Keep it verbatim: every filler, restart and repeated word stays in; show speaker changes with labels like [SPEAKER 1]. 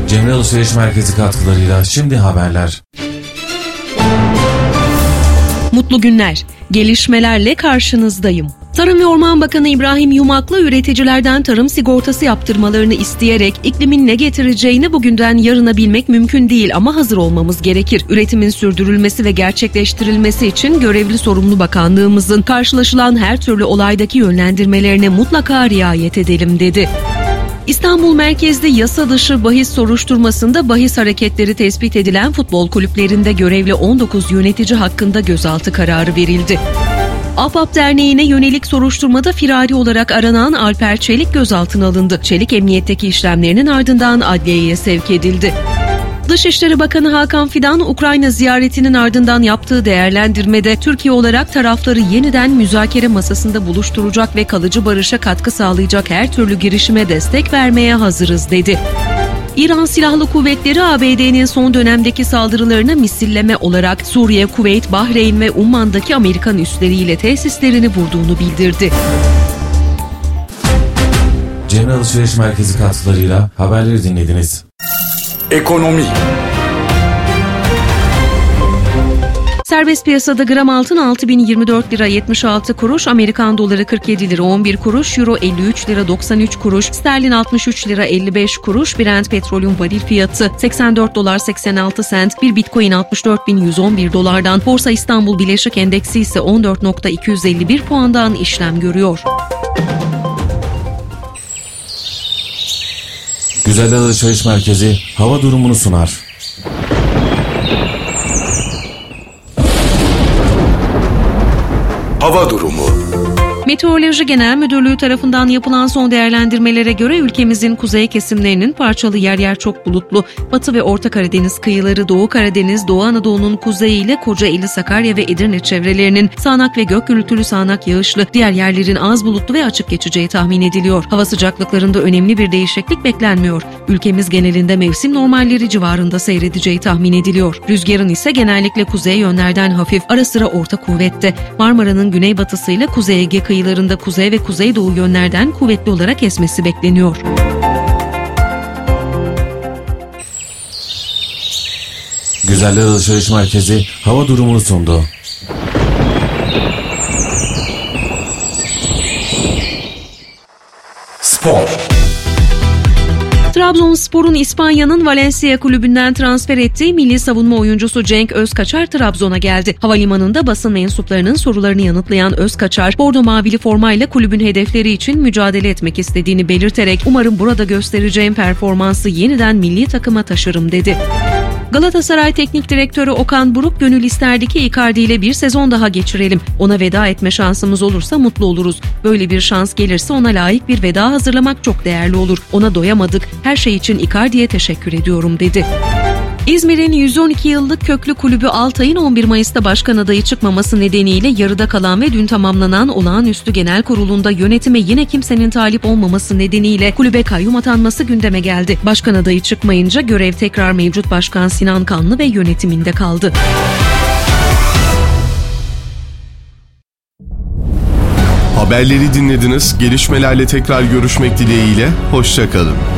[SPEAKER 1] Cemre Alışveriş Merkezi katkılarıyla şimdi haberler.
[SPEAKER 2] Mutlu günler. Gelişmelerle karşınızdayım. Tarım ve Orman Bakanı İbrahim Yumaklı üreticilerden tarım sigortası yaptırmalarını isteyerek iklimin ne getireceğini bugünden yarına bilmek mümkün değil ama hazır olmamız gerekir. Üretimin sürdürülmesi ve gerçekleştirilmesi için görevli sorumlu bakanlığımızın karşılaşılan her türlü olaydaki yönlendirmelerine mutlaka riayet edelim dedi. İstanbul merkezli yasa dışı bahis soruşturmasında bahis hareketleri tespit edilen futbol kulüplerinde görevli on dokuz yönetici hakkında gözaltı kararı verildi. Ahbap Derneği'ne yönelik soruşturmada firari olarak aranan Alper Çelik gözaltına alındı. Çelik emniyetteki işlemlerinin ardından adliyeye sevk edildi. Dışişleri Bakanı Hakan Fidan, Ukrayna ziyaretinin ardından yaptığı değerlendirmede Türkiye olarak tarafları yeniden müzakere masasında buluşturacak ve kalıcı barışa katkı sağlayacak her türlü girişime destek vermeye hazırız dedi. İran Silahlı Kuvvetleri A B D'nin son dönemdeki saldırılarına misilleme olarak Suriye, Kuveyt, Bahreyn ve Umman'daki Amerikan üsleriyle tesislerini vurduğunu bildirdi.
[SPEAKER 1] Cemre Alışveriş Merkezi katkılarıyla haberleri dinlediniz.
[SPEAKER 3] Ekonomi.
[SPEAKER 2] Serbest piyasada gram altın altı bin yirmi dört lira yetmiş altı kuruş, Amerikan doları kırk yedi lira on bir kuruş, euro elli üç lira doksan üç kuruş, sterlin altmış üç lira elli beş kuruş, Brent petrolün varil fiyatı seksen dört dolar seksen altı sent, bir bitcoin altmış dört bin yüz on bir dolardan, Borsa İstanbul Bileşik Endeksi ise on dört bin iki yüz elli bir puandan işlem görüyor.
[SPEAKER 1] Güzel Alışveriş Merkezi hava durumunu sunar.
[SPEAKER 3] Hava durumu.
[SPEAKER 2] Meteoroloji Genel Müdürlüğü tarafından yapılan son değerlendirmelere göre ülkemizin kuzey kesimlerinin parçalı yer yer çok bulutlu, Batı ve Orta Karadeniz kıyıları, Doğu Karadeniz, Doğu Anadolu'nun kuzeyi ile Kocaeli, Sakarya ve Edirne çevrelerinin sağanak ve gök gürültülü sağanak yağışlı, diğer yerlerin az bulutlu ve açık geçeceği tahmin ediliyor. Hava sıcaklıklarında önemli bir değişiklik beklenmiyor. Ülkemiz genelinde mevsim normalleri civarında seyredeceği tahmin ediliyor. Rüzgarın ise genellikle kuzey yönlerden hafif, ara sıra orta kuvvette. Marmara'nın güneybatısıyla Kuzey Ege kıyılarında kuzey ve kuzeydoğu yönlerden kuvvetli olarak esmesi bekleniyor.
[SPEAKER 1] Güzeller Alışveriş Merkezi hava durumunu sundu.
[SPEAKER 3] Spor.
[SPEAKER 2] Trabzonspor'un İspanya'nın Valencia kulübünden transfer ettiği milli savunma oyuncusu Cenk Özkaçar Trabzon'a geldi. Havalimanında basın mensuplarının sorularını yanıtlayan Özkaçar, bordo mavili formayla kulübün hedefleri için mücadele etmek istediğini belirterek "Umarım burada göstereceğim performansı yeniden milli takıma taşırım" dedi. Galatasaray Teknik Direktörü Okan Buruk, "Gönül isterdi ki Icardi ile bir sezon daha geçirelim. Ona veda etme şansımız olursa mutlu oluruz. Böyle bir şans gelirse ona layık bir veda hazırlamak çok değerli olur. Ona doyamadık. Her şey için Icardi'ye teşekkür ediyorum" dedi. İzmir'in yüz on iki yıllık köklü kulübü Altay'ın on bir Mayıs'ta başkan adayı çıkmaması nedeniyle yarıda kalan ve dün tamamlanan olağanüstü genel kurulunda yönetime yine kimsenin talip olmaması nedeniyle kulübe kayyum atanması gündeme geldi. Başkan adayı çıkmayınca görev tekrar mevcut başkan Sinan Kanlı ve yönetiminde kaldı.
[SPEAKER 4] Haberleri dinlediniz. Gelişmelerle tekrar görüşmek dileğiyle. Hoşça kalın.